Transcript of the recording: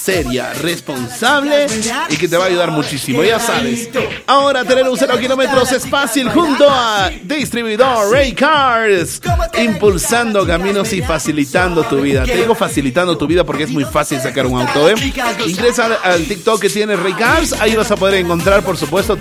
seria, responsable y que te va a ayudar muchísimo, ya sabes. Ahora tener un 0 kilómetros es fácil junto a Distribuidor Ray Cars, impulsando caminos y facilitando tu vida. Te digo facilitando tu vida porque es muy fácil sacar un auto, ¿eh? Ingresa al TikTok que tiene Ray Cars, ahí vas a poder encontrar, por supuesto,